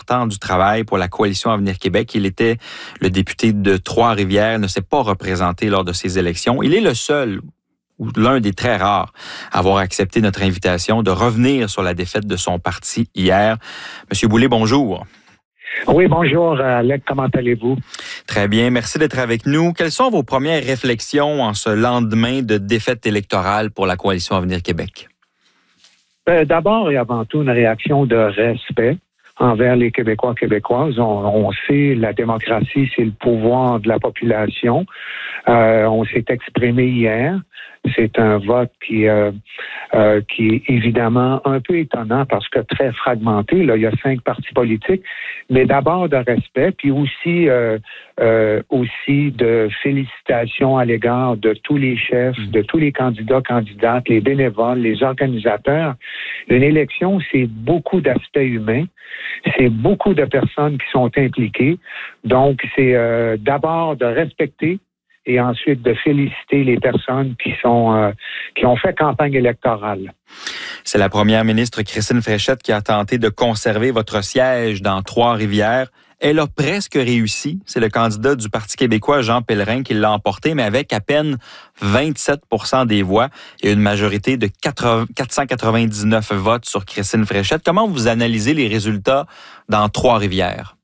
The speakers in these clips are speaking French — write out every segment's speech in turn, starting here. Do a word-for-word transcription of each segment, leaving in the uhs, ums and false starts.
important du travail pour la Coalition Avenir Québec. Il était le député de Trois-Rivières, ne s'est pas représenté lors de ces élections. Il est le seul, ou l'un des très rares, à avoir accepté notre invitation de revenir sur la défaite de son parti hier. Monsieur Boulay, bonjour. Oui, bonjour, Alec. Comment allez-vous? Très bien. Merci d'être avec nous. Quelles sont vos premières réflexions en ce lendemain de défaite électorale pour la Coalition Avenir Québec? Euh, d'abord et avant tout, une réaction de respect envers les Québécois et Québécoises. On, on sait la démocratie, c'est le pouvoir de la population. Euh, on s'est exprimé hier. C'est un vote qui, euh, euh, qui est évidemment un peu étonnant parce que très fragmenté. Là, il y a cinq partis politiques, mais d'abord de respect, puis aussi, euh, euh, aussi de félicitations à l'égard de tous les chefs, de tous les candidats, candidates, les bénévoles, les organisateurs. Une élection, c'est beaucoup d'aspects humains, c'est beaucoup de personnes qui sont impliquées. Donc, c'est euh, d'abord de respecter et ensuite de féliciter les personnes qui sont euh, qui ont fait campagne électorale. C'est la première ministre Christine Fréchette qui a tenté de conserver votre siège dans Trois-Rivières. Elle a presque réussi. C'est le candidat du Parti québécois, Jean Pellerin, qui l'a emporté, mais avec à peine vingt-sept pour cent des voix et une majorité de quatre cent quatre-vingt-dix-neuf votes sur Christine Fréchette. Comment vous analysez les résultats dans Trois-Rivières?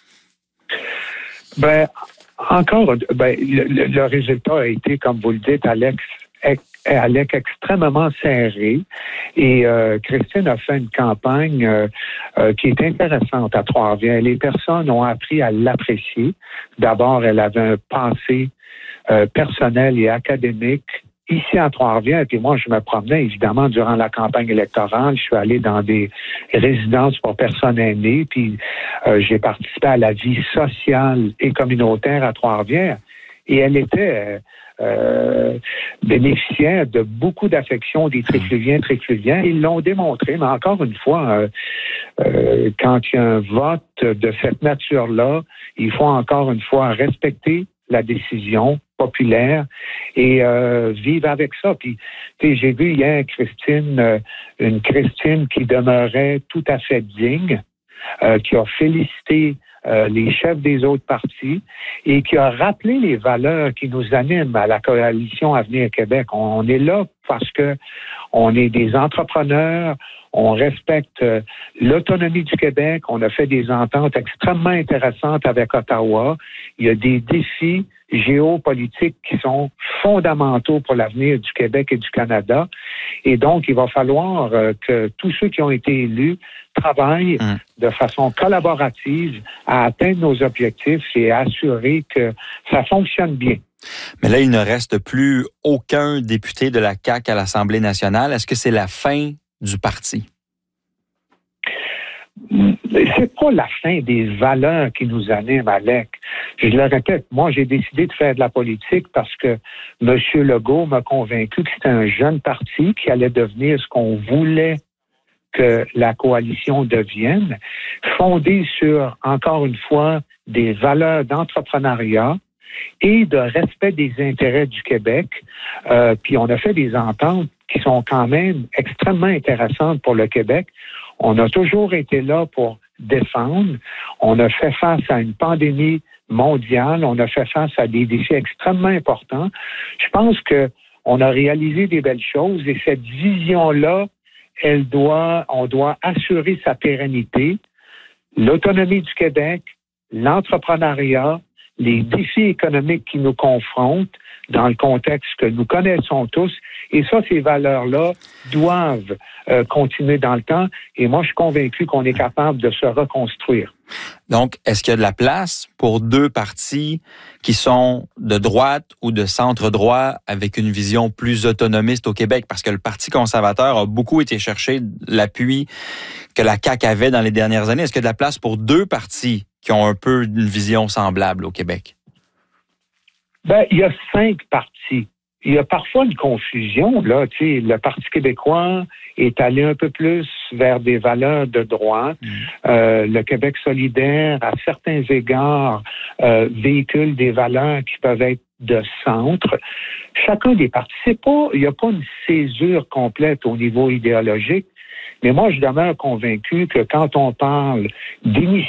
Ben, Encore, ben, le, le résultat a été, comme vous le dites, Alex, Alec, extrêmement serré. Et euh, Christine a fait une campagne euh, euh, qui est intéressante à Trois-Rivières. Les personnes ont appris à l'apprécier. D'abord, elle avait un passé euh, personnel et académique ici à Trois-Rivières. Puis moi, je me promenais évidemment durant la campagne électorale. Je suis allé dans des résidences pour personnes aînées. Puis euh, j'ai participé à la vie sociale et communautaire à Trois-Rivières. Et elle était euh, bénéficiaire de beaucoup d'affection des Trifluviens, Trifluviens. Ils l'ont démontré, mais encore une fois, euh, euh, quand il y a un vote de cette nature-là, il faut encore une fois respecter la décision populaire et euh, vivre avec ça. Puis, tu sais, j'ai vu hier Christine, euh, une Christine qui demeurait tout à fait digne, euh, qui a félicité euh, les chefs des autres partis et qui a rappelé les valeurs qui nous animent à la Coalition Avenir Québec. On est là parce que on est des entrepreneurs, on respecte euh, l'autonomie du Québec, on a fait des ententes extrêmement intéressantes avec Ottawa. Il y a des défis géopolitiques qui sont fondamentaux pour l'avenir du Québec et du Canada. Et donc, il va falloir euh, que tous ceux qui ont été élus travaillent mmh. de façon collaborative à atteindre nos objectifs et à assurer que ça fonctionne bien. Mais là, il ne reste plus aucun député de la C A Q à l'Assemblée nationale. Est-ce que c'est la fin du parti? C'est pas la fin des valeurs qui nous animent, Alec. Je le répète, moi, j'ai décidé de faire de la politique parce que M. Legault m'a convaincu que c'était un jeune parti qui allait devenir ce qu'on voulait que la coalition devienne, fondée sur, encore une fois, des valeurs d'entrepreneuriat et de respect des intérêts du Québec. Euh, puis on a fait des ententes qui sont quand même extrêmement intéressantes pour le Québec. On a toujours été là pour défendre. On a fait face à une pandémie mondiale. On a fait face à des défis extrêmement importants. Je pense que on a réalisé des belles choses et cette vision-là, elle doit, on doit assurer sa pérennité, l'autonomie du Québec, l'entrepreneuriat, les défis économiques qui nous confrontent dans le contexte que nous connaissons tous. Et ça, ces valeurs-là doivent euh, continuer dans le temps. Et moi, je suis convaincu qu'on est capable de se reconstruire. Donc, est-ce qu'il y a de la place pour deux partis qui sont de droite ou de centre-droit avec une vision plus autonomiste au Québec? Parce que le Parti conservateur a beaucoup été chercher l'appui que la C A Q avait dans les dernières années. Est-ce qu'il y a de la place pour deux partis qui ont un peu une vision semblable au Québec? Ben, il y a cinq partis. Il y a parfois une confusion, là. Tu sais, le Parti québécois est allé un peu plus vers des valeurs de droite. Mmh. Euh, le Québec solidaire, à certains égards, euh, véhicule des valeurs qui peuvent être de centre. Chacun des partis, c'est pas, il n'y a pas une césure complète au niveau idéologique. Mais moi, je demeure convaincu que quand on parle d'initiative